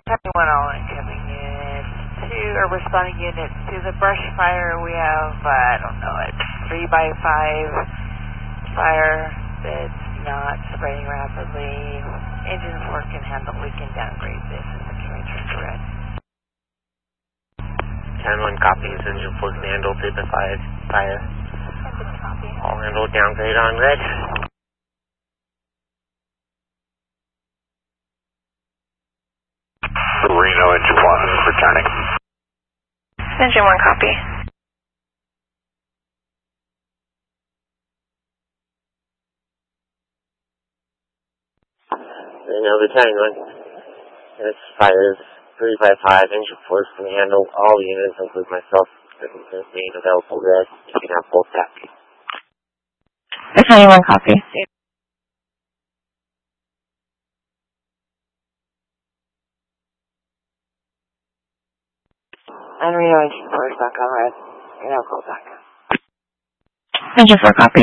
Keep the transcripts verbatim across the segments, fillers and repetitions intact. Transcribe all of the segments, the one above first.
Everyone all incoming units to, or responding units to the brush fire. We have, uh, I don't know, a three by five fire that's not spreading rapidly. Engine four can handle, we can downgrade this and we can return to red. ten one copies, engine four can handle three by five fire. All handle downgrade on red. Reno, engine one, returning. Engine one, copy. Reno, returning one. This fires three by five, engine four can handle all units, including myself, being available red. You can have full stack. Returning one, copy. And Reno, engine four is back on red. Reno, go back. Engine four, copy.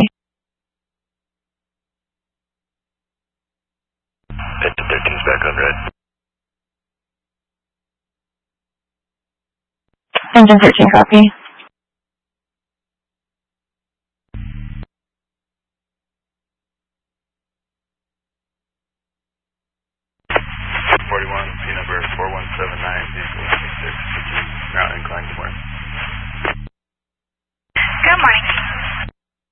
Engine thirteen is back on red. Engine thirteen, copy. forty-one, P number four one seven nine, vehicle six six, route inclined to north.